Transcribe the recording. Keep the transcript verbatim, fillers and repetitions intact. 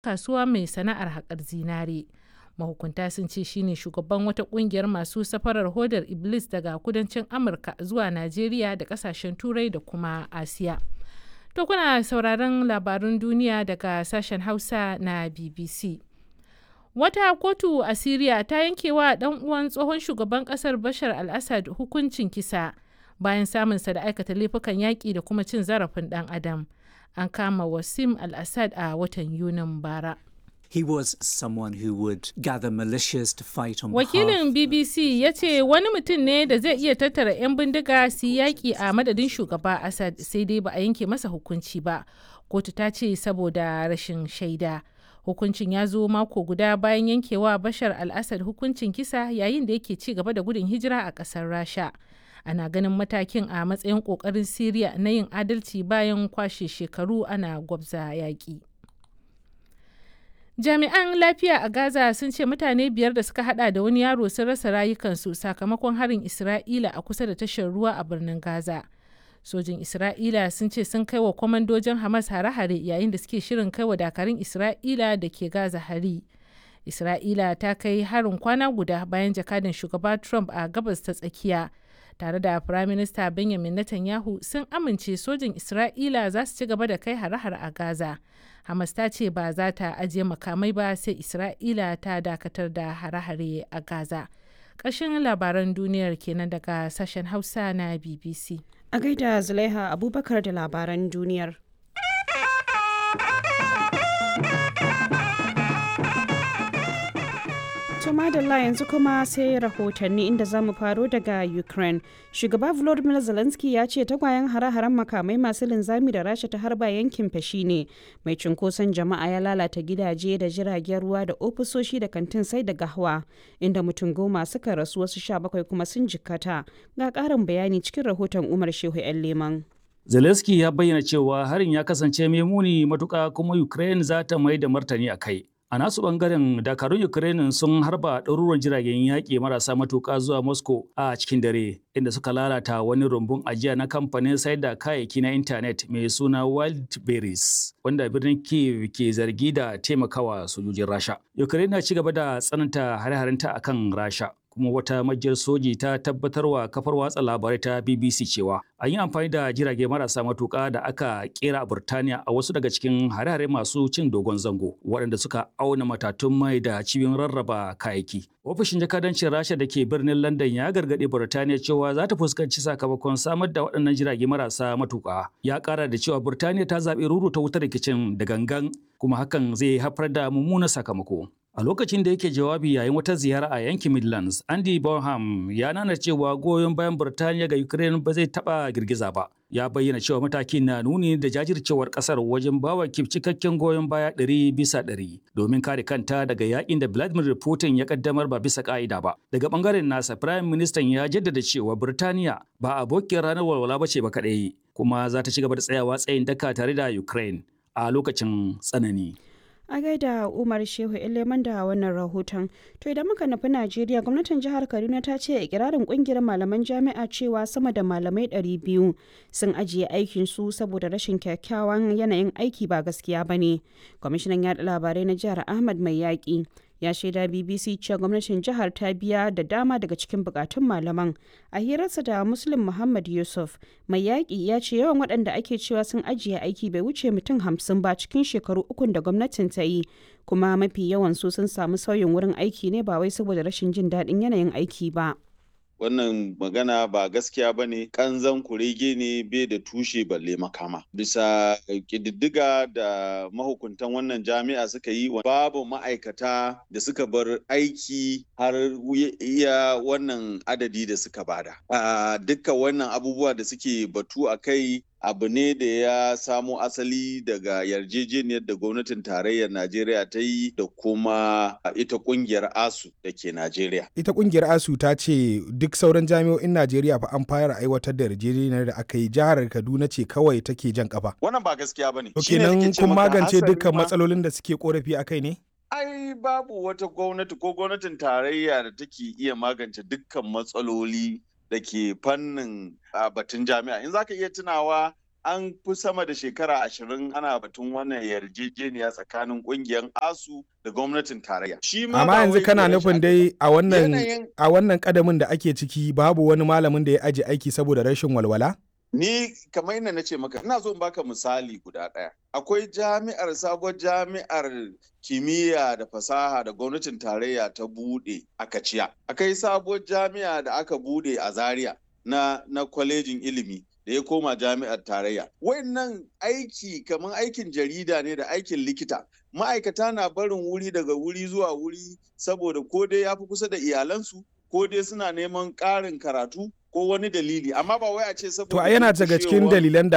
kasuwa mai sana'ar haƙar zinare. Mahukunta sun ce shine shugaban wata ƙungiyar masu safarar hodar Iblis daga kudancin Amurka zuwa Najeriya da ƙasashen Turai da kuma Asiya. To kuna sauraron labarun duniya daga sashen Hausa na B B C. Wata kotu a Siriya ta yankewa ɗan uwan tsohon shugaban ƙasar Bashar al-Assad hukuncin kisa bayan samunsa da aikata laifukan yaƙi da kuma cin zarafin ɗan adam. An kama Wassim al-Assad a watan Yunin bara. He was someone who would gather militias to fight on Wakilin B B C ya ce wani mutum ne da zai iya tattara 'yan bindiga su yi yaƙi a madadin shugaba Assad, sai dai ba a yanke masa hukunci ba. Kotu ta ce saboda rashin shaida. Hukuncin ya zo mako guda bayan yankewa Bashar al-Assad hukuncin kisa yayin da yake ci gaba da gudun hijira a ƙasar Rasha. Ana ganin matakin a matsayin ƙoƙarin Siriya na yin adalci bayan kwashe shekaru ana gwabza yaƙi. Jami'an lafiya a Gaza sun ce mutane biyar da suka hada da wani yaro sun rasa rayukansu sakamakon harin Isra'ila a kusa da tashar ruwa a birnin Gaza. Sojin Isra'ila sun ce sun kai wa kwamandojin Hamas hare-hare yayin da suke shirin kai wa dakarun Isra'ila da ke Gaza hari. Isra'ila ta kai harin kwana guda bayan jakadan shugaba Trump a gabas ta tsakiya tare da Firaminista Benjamin Netanyahu sun amince sojin Isra'ila za su ci gaba da kai hare-hare a Gaza. Hamas ta ce ba za ta ajiye makamai ba sai Isra'ila ta dakatar da hare-hare a Gaza. Ƙarshen labaran duniyar kenan daga sashen Hausa na B B C. A gaida Zulaiha Abubakar da labaran duniyar. Madalla yanzu kuma sai rahotanni inda za mu faro daga Ukraine. Shugaba Volodymyr Zelensky ya ce tagwayen hare-haren makamai masu linzami da Rasha ta harba yankin fashi ne mai cunkoson jama'a ya lalata gidaje da jiragen ruwa da ofisoshi da kantin sai da gahawa inda mutum goma suka rasu wasu sha bakwai kuma sun jikkata. Ga ƙarin bayani cikin rahoton Umar Shehu 'yan Leman. Zelensky ya bayyana cewa harin ya kasance mai muni matuƙa kuma Ukraine za ta mai da martani a kai. A nasu bangaren dakarun Ukraine sun harba ɗaruruwan jiragen yaƙi marasa matuƙa zuwa Moscow a cikin dare, inda suka lalata wani rumbun ajiya na kamfanin sayar da kayayyaki na intanet mai suna Wildberries, wanda birnin Kyiv ke zargi da taimakawa sojojin Rasha. Ukraine na ci gaba da tsananta hare-harenta akan Rasha. Kuma wata majiyar soji ta tabbatarwa kafar watsa labarai ta B B C cewa an yi amfani da jirage marasa matuƙa da aka kera a Burtaniya a wasu daga cikin hare-hare masu cin dogon zango waɗanda suka auna matatun mai da cibiyoyin rarraba kayayyaki. Ofishin jakadancin Rasha da ke birnin London ya gargaɗi Burtaniya cewa za ta fuskanci sakamakon samar da waɗannan jirage marasa matuƙa. Ya ƙara da cewa Burtaniya ta zaɓi ruruta wutar rikicin da gangan kuma hakan zai haifar da mummunan sakamako. A lokacin da yake jawabi yayin wata ziyara a yankin Midlands, Andy Bonham ya nana cewa goyon bayan Burtaniya ga Ukraine ba zai taɓa girgiza ba. Ya bayyana cewa matakin na nuni da jajircewar ƙasar wajen bawa Kyiv cikakken goyon baya ɗari bisa ɗari domin kare kanta daga yakin da Vladimir Putin ya kaddamar ba bisa ƙa'ida ba. Daga ɓangaren nasa, Firayim Ministan ya jaddada cewa Burtaniya ba abokiyar ranar walwala ba ce ba kaɗai, kuma za ta ci gaba da tsayawa tsayin daka tare da Ukraine a lokacin tsanani. A gaida Umar Shehu Eleman da wannan rahoton. To idan muka nufi Najeriya, gwamnatin jihar Kaduna ta ce ikirarin kungiyar malaman jami'a cewa sama da malamai ɗari biyu sun ajiye aikin su saboda rashin kyakkyawan yanayin aiki ba gaskiya bane. Kwamishinan yaɗa labarai na jihar Ahmad Mai Yaƙi ya shaida B B C cewa gwamnatin jihar ta biya da dama daga cikin bukatun malaman. A hirarsa da Muslim Muhammad Yusuf, Mai Yaƙi ya ce yawan waɗanda ake cewa sun ajiye aiki bai wuce mutum hamsin ba cikin shekaru ukun da gwamnatin ta yi, kuma mafi yawan su sun samu sauyin wurin aiki ne ba wai saboda rashin jin daɗin yanayin aiki ba. Wannan magana ba gaskiya ba ne, ƙanzan kurege ne bai da tushe balle makama. Bisa ƙididdiga da mahukuntan wannan jami'a suka yi, babu ma'aikata da suka bar aiki har iya wannan adadi da suka bada. Dukkan wannan abubuwa da suke batu a kai abu ne da ya samo asali daga yarjejeniyar da gwamnatin tarayyar Najeriya ta yi da kuma ita kungiyar ASU da ke Najeriya. Ita kungiyar ASU ta ce duk sauran jami'o'in Najeriya fa an fara aiwatar da yarjejeniyar da aka yi, jihar Kaduna ce kawai take jan kafa. Wannan ba gaskiya bane. Kenan kun magance dukkan matsalolin da suke korafi akai ne? Ai babu wata gwamnati ko gwamnatin tarayya da take iya magance dukkan matsaloli da ke fannin batun jami'a. In za ka iya tunawa an fi sama da shekara ashirin ana batun wannan yarjejeniya tsakanin kungiyar asu da gwamnatin tarayya. Amma yanzu kana nufin dai a wannan a wannan kadamin da ake ciki babu wani malamin da ya aje aiki saboda rashin walwala? Ni kamar yadda na ce maka ina so in baka misali guda ɗaya. Akwai jami'ar sabuwar jami'ar kimiyya da fasaha da gwamnatin tarayya ta bude a Kaciya. Akwai sabuwar jami'a da aka bude a Zaria na na kwalejin ilimi da ya koma jami'ar tarayya. Wayannan aiki kamar aikin jarida ne da aikin likita. Ma'aikata na barin wuri daga wuri zuwa wuri saboda ko dai ya fi kusa da iyalansu ko dai suna neman ƙarin karatu ko wani dalili, amma ba wai a ce saboda to yana daga cikin dalilan da